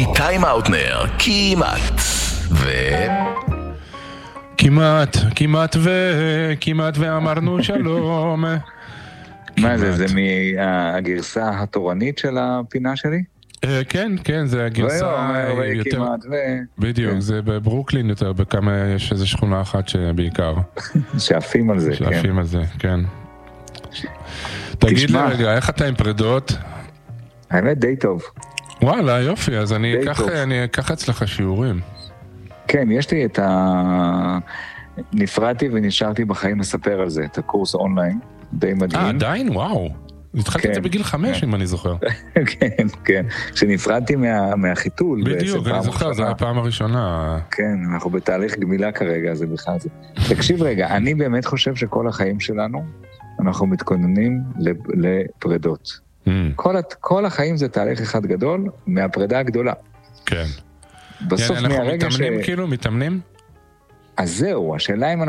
איתי מאוטנר, כמעט כמעט ואמרנו שלום. מה זה? זה מהגרסה התורנית של הפינה שלי? כן, זה הגרסה יותר... בדיוק, זה בברוקלין יותר, בכמה יש איזו שכונה אחת שבעיקר. שעפים על זה, שעפים על זה, כן. תגיד לי רגע, איך אתה עם פרדות? האמת די טוב. וואלה, יופי, אז אני אקח אצלך שיעורים. כן, יש לי את נפרדתי ונשארתי בחיים לספר על זה, את הקורס אונליין, די מדהים. עדיין? וואו. התחלתי את זה בגיל 5, אם אני זוכר. כן. כשנפרדתי מהחיתול. בדיוק, אני זוכר, זו הפעם הראשונה. כן, אנחנו בתהליך גמילה כרגע, זה בכלל זה. תקשיב רגע, אני באמת חושב שכל החיים שלנו, אנחנו מתכוננים לפרדות. כל החיים זה תהליך אחד גדול, מהפרידה הגדולה. כן. בסוף מהרגע אנחנו מתאמנים כאילו, מתאמנים? אז זהו, השאלה אם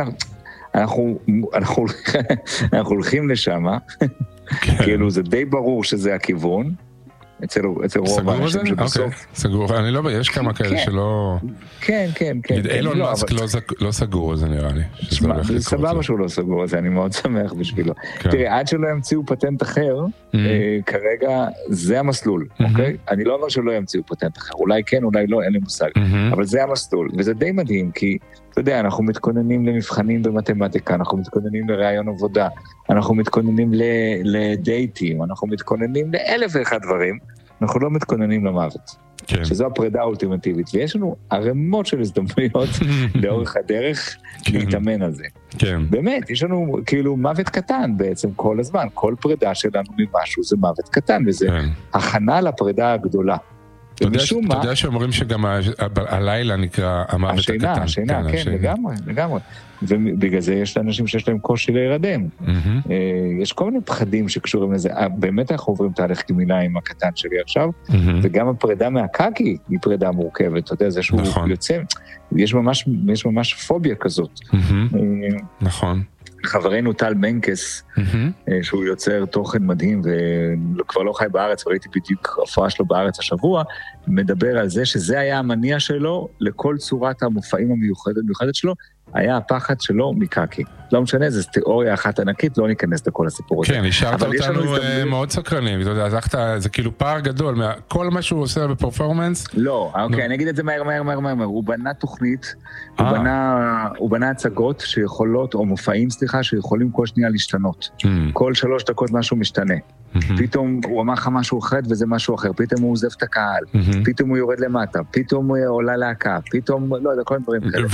אנחנו הולכים לשם, כאילו זה די ברור שזה הכיוון, אצל רוב האנשים שבסוף... סגור, אני לא... יש כמה כאלה שלא... כן. אילון מאסק לא סגור, זה נראה לי. סבבה שהוא לא סגור, אז אני מאוד שמח בשבילו. תראה, עד שלא ימציאו פטנט אחר, כרגע זה המסלול, אוקיי? אני לא אומר שלא ימציאו פטנט אחר, אולי כן, אולי לא, אין לי מושג. אבל זה המסלול, וזה די מדהים, כי אתה יודע, אנחנו מתכוננים למבחנים במתמטיקה, אנחנו מתכוננים לראיון עבודה, אנחנו מתכוננים לדייטים, אנחנו מתכוננים לאלף ואחד דברים, אנחנו לא מתכוננים למוות. כן. שזו הפרידה האולטימטיבית, ויש לנו ערימות של הזדמנויות לאורך הדרך להתאמן על זה. כן. באמת, יש לנו כאילו מוות קטן בעצם כל הזמן, כל פרידה שלנו ממשהו זה מוות קטן, וזה הכנה לפרידה הגדולה. אתה יודע שאומרים שגם הלילה נקרא המוות הקטן. השינה, כן, לגמרי. ובגלל זה יש לאנשים שיש להם קושי להירדם. יש כל מיני פחדים שקשורים לזה. באמת אנחנו עוברים תהליך גמילה עם הקטן שלי עכשיו, וגם הפרידה מהקקי היא פרידה מורכבת. אתה יודע, זה שהוא יוצא, יש ממש פוביה כזאת. נכון. חברנו טל מנקס, שהוא יוצר תוכן מדהים וכבר לא חי בארץ, וראיתי בדיוק הפרעה שלו בארץ השבוע, מדבר על זה שזה היה המניע שלו לכל צורת המופעים המיוחדת שלו, היה הפחד שלו מקקי. לא משנה, זו תיאוריה אחת ענקית, לא ניכנס לכל הסיפור הזה. כן, השארת אותנו מאוד סקרנים, זה כאילו פער גדול, כל מה שהוא עושה בפרפורמנס. לא, אוקיי, אני אגיד את זה מהר, הוא בנה תוכנית, הוא בנה הצגות שיכולות, או מופעים, סליחה, שיכולים כל שנייה להשתנות. כל 3 דקות משהו משתנה. פתאום הוא אמר לך משהו אחד וזה משהו אחר, פתאום הוא עוזב את הקהל, פתאום הוא יורד למטה, פתאום הוא עולה להקה, פתאום, לא יודע, כל דברים כאלה.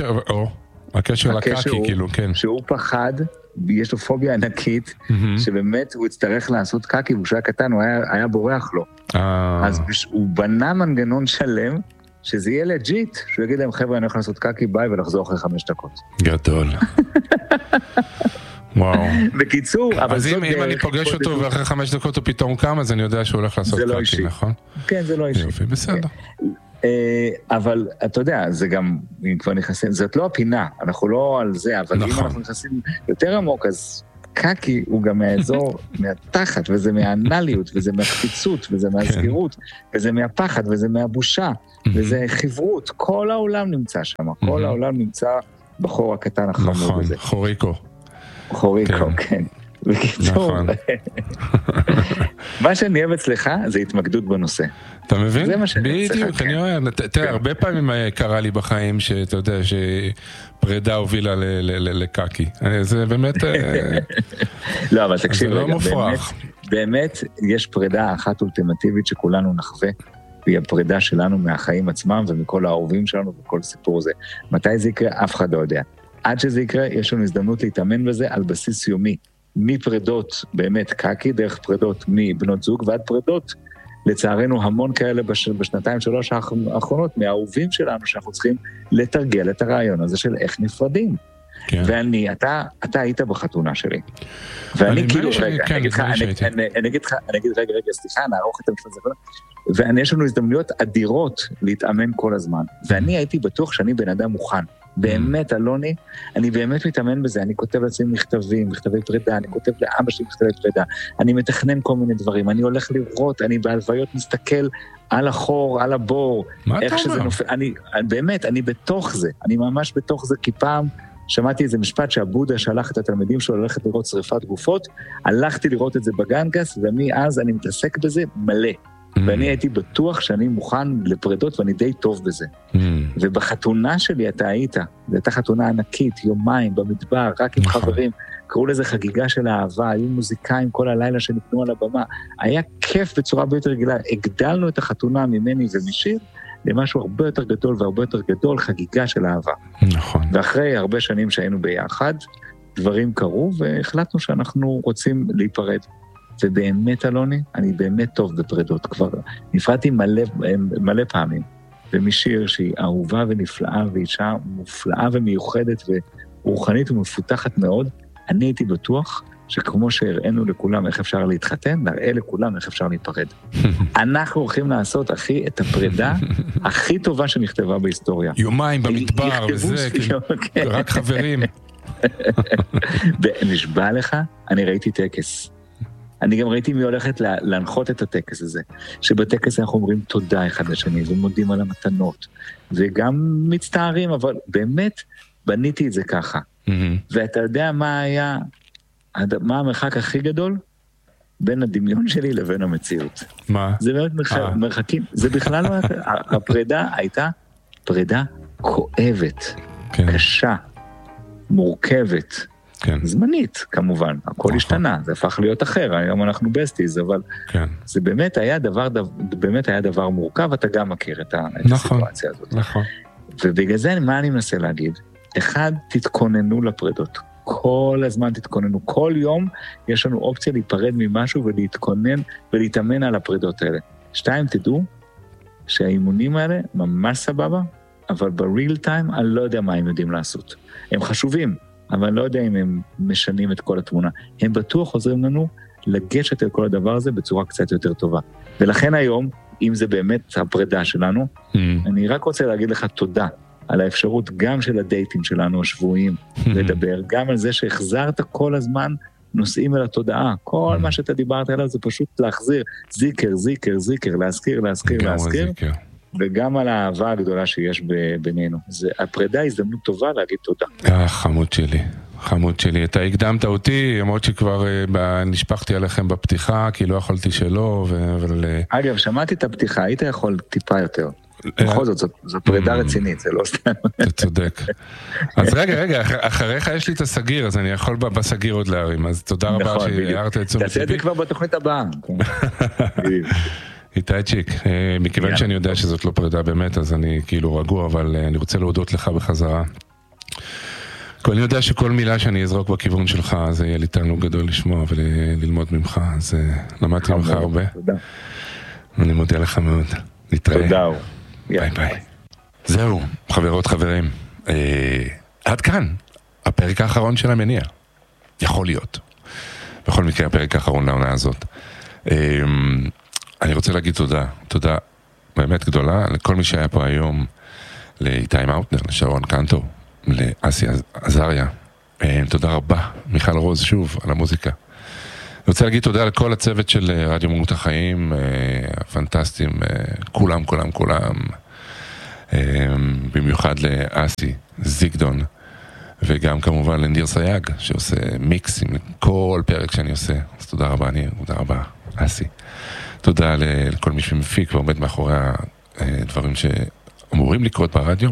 והקשר לקקי, כאילו, כן. שהוא פחד, יש לו פוביה ענקית, שבאמת הוא יצטרך לעשות קקי, והוא שהיה קטן, הוא היה בורח לו. אז הוא בנה מנגנון שלם, שזה יהיה לג'יט, שהוא יגיד להם, חבר'ה, אני הולך לעשות קקי, ביי, ולחזור אחרי 5 דקות. גדול. וואו. בקיצור, אבל אז אם אני פוגש אותו ואחרי 5 דקות הוא פתאום קם, אז אני יודע שהוא הולך לעשות קקי, נכון? כן, זה לא אישי. יופי, בסדר. אבל אתה יודע, זה גם, אם כבר נכנסים, זאת לא הפינה, אנחנו לא על זה, אבל אם אנחנו נכנסים יותר עמוק, אז קקי הוא גם מהאזור, מהתחת, וזה מהאנליות, וזה מהקפיצות, וזה מהסגירות, וזה מהפחד, וזה מהבושה, וזה חברות, כל העולם נמצא שם, כל העולם נמצא בחור הקטן החמור הזה. נכון, חוריקו, כן. בקיצור, מה שאני אוהב אצלך זה התמקדות בנושא. אתה מבין? בדיוק, אני אוהב. תראה, הרבה פעמים קרה לי בחיים שאתה יודע שפרידה הובילה לקקי. זה באמת... לא, אבל תקשיב רגע, באמת יש פרידה אחת אולטימטיבית שכולנו נחווה, והיא הפרידה שלנו מהחיים עצמם ומכל האהובים שלנו וכל סיפור הזה. מתי זה יקרה? אף אחד לא יודע. עד שזה יקרה, יש לנו הזדמנות להתאמן בזה על בסיס יומי. מפרידות, באמת קקי, דרך פרידות מבנות זוג ועד פרידות, לצערנו המון כאלה בשנתיים 3 האחרונות, מהאהובים שלנו שאנחנו צריכים לתרגל את הרעיון הזה של איך נפרדים. כן. ואני, אתה היית בחתונה שלי. ואני כאילו, רגע, אני אגיד רגע, סליחה, נערוך את המשפט הזה. ויש לנו הזדמנויות אדירות להתאמן כל הזמן. ואני הייתי בטוח שאני בן אדם מוכן. באמת, אלוני, אני באמת מתאמן בזה, אני כותב לעצמי מכתבי פרידה, אני כותב לאבא שלי מכתבי פרידה, אני מתכנן כל מיני דברים, אני הולך לראות, אני בהלוויות מסתכל על החור, על הבור, איך שזה נופל, באמת, אני בתוך זה, אני ממש בתוך זה, כי פעם שמעתי איזה משפט שהבודה שלח את התלמידים שלו ללכת לראות שריפת גופות, הלכתי לראות את זה בגנגס, ומאז אני מתעסק בזה מלא. ואני הייתי בטוח שאני מוכן לפרדות, ואני די טוב בזה. ובחתונה שלי אתה היית, זו הייתה חתונה ענקית, יומיים במדבר, רק עם חברים, קראו לזה חגיגה של אהבה, היו מוזיקאים כל הלילה שניתנו על הבמה, היה כיף בצורה הרבה יותר רגילה, הגדלנו את החתונה ממני ומשיר, למשהו הרבה יותר גדול והרבה יותר גדול, חגיגה של אהבה. נכון. ואחרי הרבה שנים שהיינו ביחד, דברים קרו, והחלטנו שאנחנו רוצים להיפרד. ובאמת, אלוני, אני באמת טוב בפרדות. כבר נפרדתי מלא פעמים, ומשיר שהיא אהובה ונפלאה, ואישה מופלאה ומיוחדת, ורוחנית ומפותחת מאוד, אני הייתי בטוח שכמו שהראינו לכולם איך אפשר להתחתן, נראה לכולם איך אפשר להיפרד. אנחנו הולכים לעשות, אחי, את הפרידה הכי טובה שנכתבה בהיסטוריה. יומיים במדבר, וזה, רק חברים. נשבע לך, אני ראיתי טקס. אני גם ראיתי מי הולכת להנחות את הטקס הזה, שבטקס אנחנו אומרים תודה אחד לשני, ומודים על המתנות, וגם מצטערים, אבל באמת בניתי את זה ככה. ואתה יודע מה המרחק הכי גדול? בין הדמיון שלי לבין המציאות. מה? זה באמת מרחקים, זה בכלל לא, הפרידה הייתה פרידה כואבת, קשה, מורכבת, זמנית, כמובן, הכל השתנה, זה הפך להיות אחר, היום אנחנו בסטיז, אבל זה באמת היה דבר מורכב, אתה גם מכיר את הסיטואציה הזאת. נכון. ובגלל זה, מה אני מנסה להגיד? אחד, תתכוננו לפרידות. כל הזמן תתכוננו. כל יום יש לנו אופציה להיפרד ממשהו ולהתכונן ולהתאמן על הפרידות האלה. 2, תדעו שהאימונים האלה ממש סבבה, אבל בריל טיים אני לא יודע מה הם יודעים לעשות. הם חשובים, אבל אני לא יודע אם הם משנים את כל התמונה. הם בטוח עוזרים לנו לגשת את כל הדבר הזה בצורה קצת יותר טובה. ולכן היום, אם זה באמת הפרידה שלנו, אני רק רוצה להגיד לך תודה על האפשרות גם של הדייטים שלנו השבועיים לדבר, גם על זה שהחזרת כל הזמן נושאים אל התודעה. כל מה שאתה דיברת עליו זה פשוט להחזיר זיקר, להזכיר, וגם על האהבה הגדולה שיש בינינו. הפרידה הזדמנות טובה להגיד תודה. חמוד שלי, אתה הקדמת אותי, למרות שכבר נשפחתי עליכם בפתיחה, כי לא יכולתי שלא, אגב, שמעתי את הפתיחה, היית יכול טיפה יותר. בכל זאת, זו פרידה רצינית, זה לא סתם. אתה צודק. אז רגע, אחריך יש לי את הסגיר, אז אני יכול בסגיר עוד להרים, אז תודה רבה שהערת את תשומת ליבי. תעשה את זה כבר בתוכנית הבאה. איתי צ'יק, מכיוון שאני יודע שזאת לא פרידה באמת, אז אני כאילו רגוע, אבל אני רוצה להודות לך בחזרה. אני יודע שכל מילה שאני אזרוק בכיוון שלך, זה יהיה לי תענוג גדול לשמוע וללמוד ממך, אז למדתי ממך הרבה. תודה. אני מודה לך מאוד. נתראה. תודה. ביי. זהו, חברות, חברים. עד כאן, הפרק האחרון של המניע. יכול להיות. בכל מקרה, הפרק האחרון לעונה הזאת. אני רוצה להגיד תודה באמת גדולה לכל מי שהיה פה היום, לאיתי מאוטנר, לשרון קנטו, לאסי עזריה. תודה רבה, מיכל רוז, שוב, על המוזיקה. אני רוצה להגיד תודה לכל הצוות של רדיו מהות החיים, הפנטסטיים, כולם, במיוחד לאסי זיגדון, וגם כמובן לנדיר סייג, שעושה מיקסים לכל פרק שאני עושה. אז תודה רבה, ניר, תודה רבה, אסי. תודה לכל מי שמפיק ועומד מאחורי הדברים שאמורים לקרות ברדיו.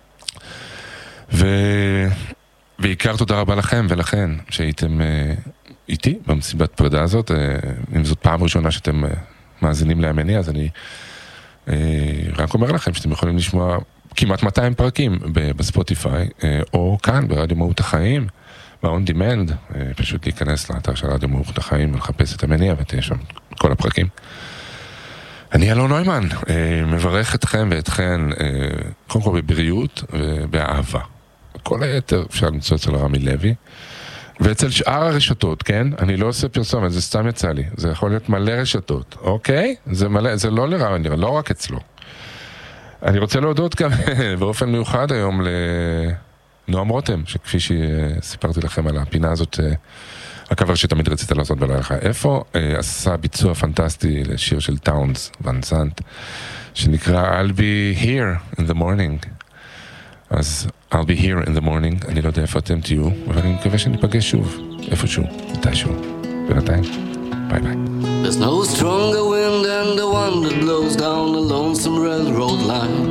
ועיקר תודה רבה לכם ולכן שהייתם איתי במסיבת פרידה הזאת. אם זאת פעם ראשונה שאתם מאזינים להמניע, אז אני רק אומר לכם שאתם יכולים לשמוע כמעט 200 פרקים בספוטיפיי, או כאן ברדיו מהות החיים, ב-on demand, פשוט להיכנס לאתר של רדיו מהות החיים ולחפש את המניע ותהיה שם כל הפרקים. אני אלון נוימן, מברך אתכם ואתכן, קודם כל בבריאות ובאהבה. כל היתר אפשר למצוא אצל רמי לוי, ואצל שאר הרשתות, כן? אני לא עושה פרסומת, זה סתם יצא לי. זה יכול להיות מלא רשתות, אוקיי? זה מלא, זה לא לרמי, לא רק אצלו. אני רוצה להודות גם באופן מיוחד היום נועם רותם, שכפי שסיפרתי לכם על הפינה הזאת, הקבר שתמיד רצית לעשות ולא לך איפה, עשה ביצוע פנטסטי לשיר של טאונס, ון זנט, שנקרא I'll be here in the morning. אז I'll be here in the morning, אני לא יודע איפה אתם תהיו, אבל אני מקווה שניפגש שוב, איפשהו, מתישהו, בינתיים, ביי ביי. There's no stronger wind than the one that blows down the lonesome railroad line.